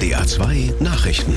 NDR 2 Nachrichten.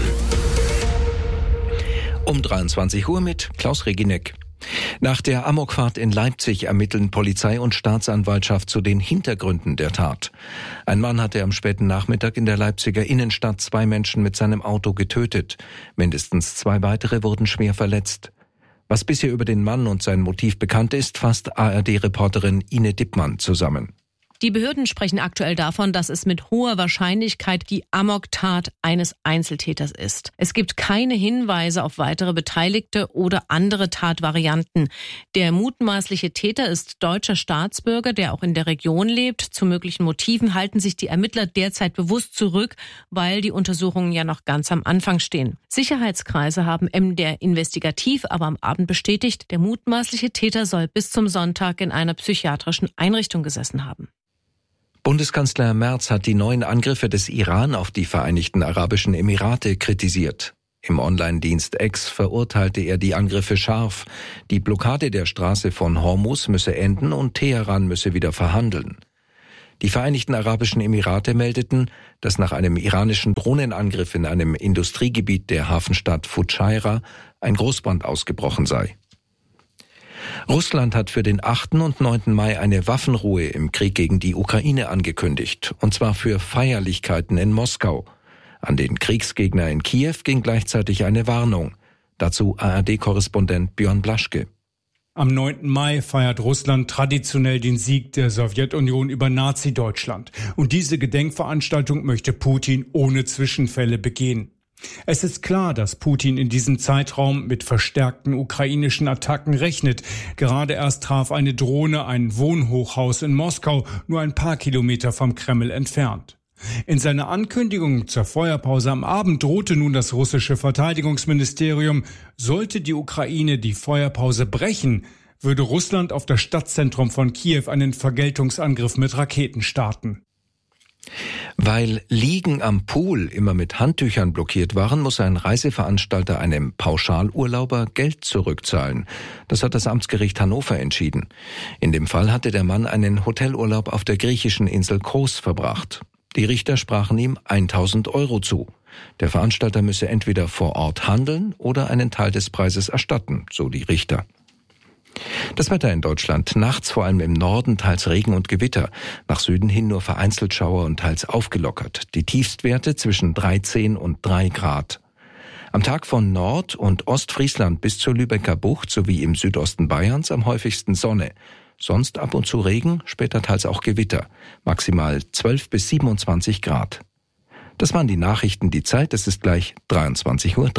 Um 23 Uhr mit Klaus Regineck. Nach der Amokfahrt in Leipzig ermitteln Polizei und Staatsanwaltschaft zu den Hintergründen der Tat. Ein Mann hatte am späten Nachmittag in der Leipziger Innenstadt 2 Menschen mit seinem Auto getötet. Mindestens 2 weitere wurden schwer verletzt. Was bisher über den Mann und sein Motiv bekannt ist, fasst ARD-Reporterin Ine Dippmann zusammen. Die Behörden sprechen aktuell davon, dass es mit hoher Wahrscheinlichkeit die Amoktat eines Einzeltäters ist. Es gibt keine Hinweise auf weitere Beteiligte oder andere Tatvarianten. Der mutmaßliche Täter ist deutscher Staatsbürger, der auch in der Region lebt. Zu möglichen Motiven halten sich die Ermittler derzeit bewusst zurück, weil die Untersuchungen ja noch ganz am Anfang stehen. Sicherheitskreise haben MDR investigativ aber am Abend bestätigt, der mutmaßliche Täter soll bis zum Sonntag in einer psychiatrischen Einrichtung gesessen haben. Bundeskanzler Merz hat die neuen Angriffe des Iran auf die Vereinigten Arabischen Emirate kritisiert. Im Online-Dienst X verurteilte er die Angriffe scharf. Die Blockade der Straße von Hormuz müsse enden und Teheran müsse wieder verhandeln. Die Vereinigten Arabischen Emirate meldeten, dass nach einem iranischen Drohnenangriff in einem Industriegebiet der Hafenstadt Fujairah ein Großbrand ausgebrochen sei. Russland hat für den 8. und 9. Mai eine Waffenruhe im Krieg gegen die Ukraine angekündigt, und zwar für Feierlichkeiten in Moskau. An den Kriegsgegner in Kiew ging gleichzeitig eine Warnung. Dazu ARD-Korrespondent Björn Blaschke. Am 9. Mai feiert Russland traditionell den Sieg der Sowjetunion über Nazi-Deutschland. Und diese Gedenkveranstaltung möchte Putin ohne Zwischenfälle begehen. Es ist klar, dass Putin in diesem Zeitraum mit verstärkten ukrainischen Attacken rechnet. Gerade erst traf eine Drohne ein Wohnhochhaus in Moskau, nur ein paar Kilometer vom Kreml entfernt. In seiner Ankündigung zur Feuerpause am Abend drohte nun das russische Verteidigungsministerium, sollte die Ukraine die Feuerpause brechen, würde Russland auf das Stadtzentrum von Kiew einen Vergeltungsangriff mit Raketen starten. Weil Liegen am Pool immer mit Handtüchern blockiert waren, muss ein Reiseveranstalter einem Pauschalurlauber Geld zurückzahlen. Das hat das Amtsgericht Hannover entschieden. In dem Fall hatte der Mann einen Hotelurlaub auf der griechischen Insel Kos verbracht. Die Richter sprachen ihm 1.000 € zu. Der Veranstalter müsse entweder vor Ort handeln oder einen Teil des Preises erstatten, so die Richter. Das Wetter in Deutschland. Nachts vor allem im Norden teils Regen und Gewitter. Nach Süden hin nur vereinzelt Schauer und teils aufgelockert. Die Tiefstwerte zwischen 13 und 3 Grad. Am Tag von Nord- und Ostfriesland bis zur Lübecker Bucht sowie im Südosten Bayerns am häufigsten Sonne. Sonst ab und zu Regen, später teils auch Gewitter. Maximal 12 bis 27 Grad. Das waren die Nachrichten. Die Zeit, es ist gleich 23:03 Uhr.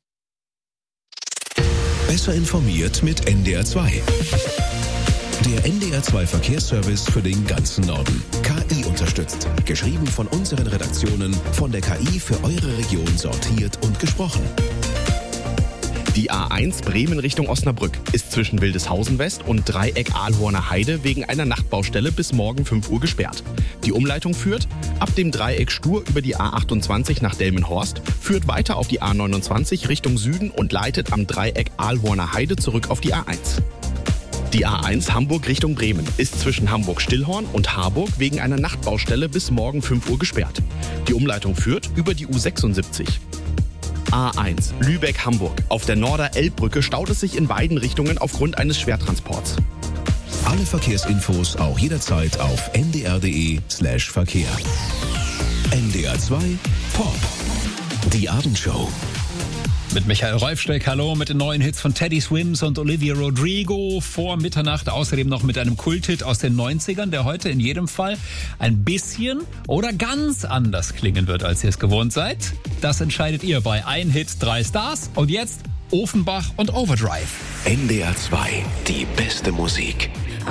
Besser informiert mit NDR 2. Der NDR 2 Verkehrsservice für den ganzen Norden. KI unterstützt. Geschrieben von unseren Redaktionen, von der KI für eure Region sortiert und gesprochen. Die A1 Bremen Richtung Osnabrück ist zwischen Wildeshausen West und Dreieck Ahlhorner Heide wegen einer Nachtbaustelle bis morgen 5 Uhr gesperrt. Die Umleitung führt ab dem Dreieck Stur über die A28 nach Delmenhorst, führt weiter auf die A29 Richtung Süden und leitet am Dreieck Ahlhorner Heide zurück auf die A1. Die A1 Hamburg Richtung Bremen ist zwischen Hamburg-Stillhorn und Harburg wegen einer Nachtbaustelle bis morgen 5 Uhr gesperrt. Die Umleitung führt über die U76. A1 Lübeck-Hamburg. Auf der Norder-Elbbrücke staut es sich in beiden Richtungen aufgrund eines Schwertransports. Alle Verkehrsinfos auch jederzeit auf ndr.de/Verkehr. NDR 2 Pop. Die Abendshow. Mit Michael Reufsteck, hallo, mit den neuen Hits von Teddy Swims und Olivia Rodrigo vor Mitternacht. Außerdem noch mit einem Kulthit aus den 90ern, der heute in jedem Fall ein bisschen oder ganz anders klingen wird, als ihr es gewohnt seid. Das entscheidet ihr bei Ein Hit, 3 Stars. Und jetzt Ofenbach und Overdrive. NDR 2, die beste Musik.